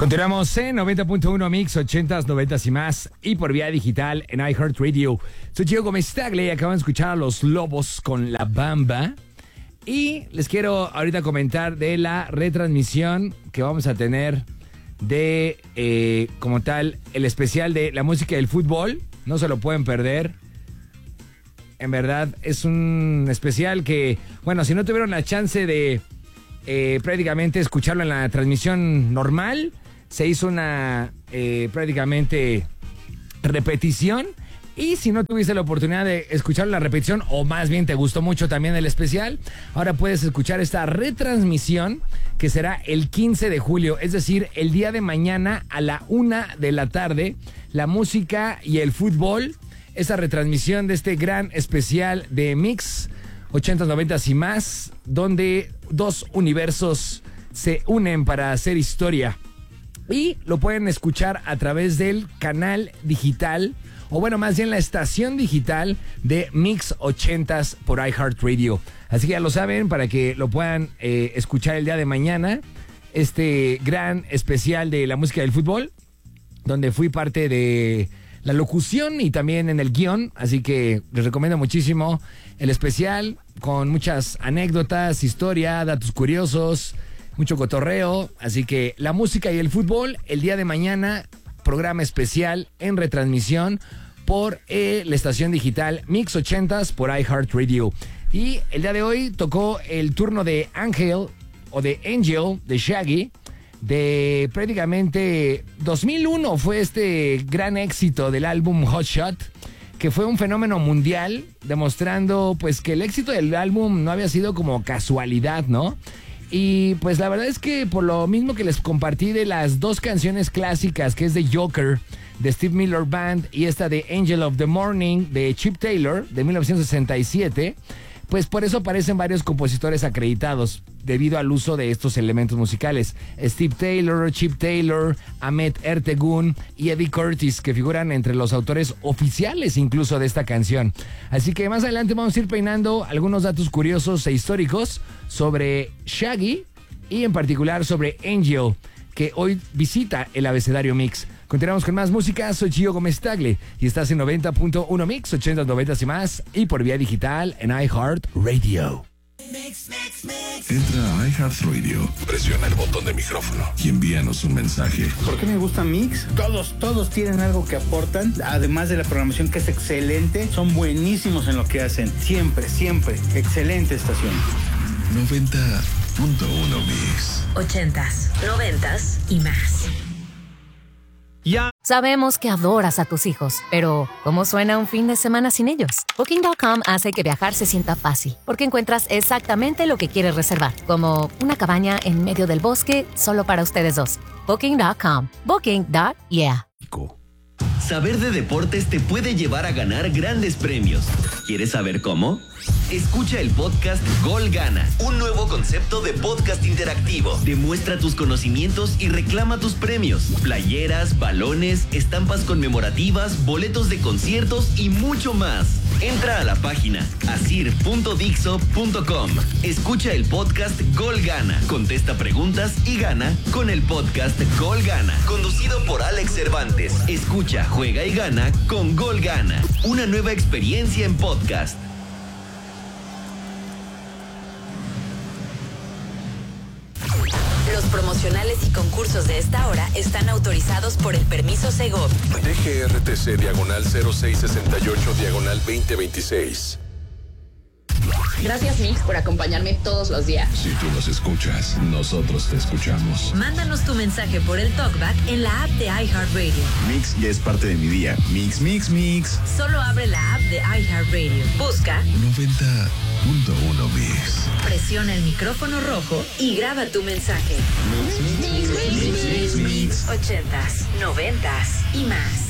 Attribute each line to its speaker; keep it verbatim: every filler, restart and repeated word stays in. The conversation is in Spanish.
Speaker 1: Continuamos en noventa punto uno Mix, ochentas, noventas y más, y por vía digital en iHeartRadio. Soy Gio Gómez Tagle y acaban de escuchar a Los Lobos con La Bamba. Y les quiero ahorita comentar de la retransmisión que vamos a tener de, eh, como tal, el especial de la música del fútbol. No se lo pueden perder. En verdad, es un especial que, bueno, si no tuvieron la chance de eh, prácticamente escucharlo en la transmisión normal, se hizo una eh, prácticamente repetición. Y si no tuviste la oportunidad de escuchar la repetición, o más bien te gustó mucho también el especial, ahora puedes escuchar esta retransmisión que será el quince de julio, es decir, el día de mañana a la una de la tarde, la música y el fútbol, esa retransmisión de este gran especial de Mix, ochentas, noventas y más, donde dos universos se unen para hacer historia. Y lo pueden escuchar a través del canal digital, o bueno, más bien la estación digital de Mix ochentas por iHeartRadio. Así que ya lo saben, para que lo puedan eh, escuchar el día de mañana, este gran especial de la música del fútbol, donde fui parte de la locución y también en el guión. Así que les recomiendo muchísimo el especial, con muchas anécdotas, historia, datos curiosos, mucho cotorreo. Así que la música y el fútbol, el día de mañana, programa especial en retransmisión por eh, la estación digital Mix ochentas por iHeartRadio. Y el día de hoy tocó el turno de Ángel, o de Angel, de Shaggy, de prácticamente dos mil uno fue este gran éxito del álbum Hot Shot, que fue un fenómeno mundial, demostrando pues que el éxito del álbum no había sido como casualidad, ¿no? Y pues la verdad es que por lo mismo que les compartí de las dos canciones clásicas, que es de Joker, de Steve Miller Band, y esta de Angel of the Morning, de Chip Taylor, de mil novecientos sesenta y siete, pues por eso aparecen varios compositores acreditados, debido al uso de estos elementos musicales. Steve Taylor, Chip Taylor, Ahmet Ertegun y Eddie Curtis, que figuran entre los autores oficiales incluso de esta canción. Así que más adelante vamos a ir peinando algunos datos curiosos e históricos sobre Shaggy y en particular sobre Angel, que hoy visita el abecedario Mix. Continuamos con más música. Soy Gio Gómez Tagle y estás en noventa punto uno Mix, ochentas, noventas y más, y por vía digital en iHeartRadio.
Speaker 2: Entra a iHeartRadio, presiona el botón de micrófono y envíanos un mensaje.
Speaker 3: ¿Por qué me gusta Mix? Todos, todos tienen algo que aportan, además de la programación que es excelente. Son buenísimos en lo que hacen, siempre, siempre. Excelente estación.
Speaker 2: noventa punto uno Mix.
Speaker 4: Ochentas, noventas y más.
Speaker 5: Ya.
Speaker 6: Sabemos que adoras a tus hijos, pero ¿cómo suena un fin de semana sin ellos? Booking punto com hace que viajar se sienta fácil, porque encuentras exactamente lo que quieres reservar, como una cabaña en medio del bosque solo para ustedes dos. Booking punto com. Booking. Yeah.
Speaker 7: Saber de deportes te puede llevar a ganar grandes premios. ¿Quieres saber cómo? Escucha el podcast Gol Gana, un nuevo concepto de podcast interactivo. Demuestra tus conocimientos y reclama tus premios. Playeras, balones, estampas conmemorativas, boletos de conciertos y mucho más. Entra a la página asir punto dixo punto com. Escucha el podcast Gol Gana, contesta preguntas y gana con el podcast Gol Gana, conducido por Alex Cervantes. Escucha, juega y gana con Gol Gana, una nueva experiencia en podcast.
Speaker 4: Los promocionales y concursos de esta hora están autorizados por el permiso Segov.
Speaker 2: D G R T C diagonal cero seis sesenta y ocho diagonal veinte veintiséis.
Speaker 8: Gracias, Mix, por acompañarme todos los días.
Speaker 2: Si tú nos escuchas, nosotros te escuchamos.
Speaker 4: Mándanos tu mensaje por el TalkBack en la app de iHeartRadio.
Speaker 9: Mix ya es parte de mi día. Mix, mix, mix.
Speaker 4: Solo abre la app de iHeartRadio. Busca
Speaker 2: noventa punto uno Mix.
Speaker 4: Presiona el micrófono rojo y graba tu mensaje.
Speaker 9: Mix, mix, mix, mix, mix, mix.
Speaker 4: Ochentas, noventas y más.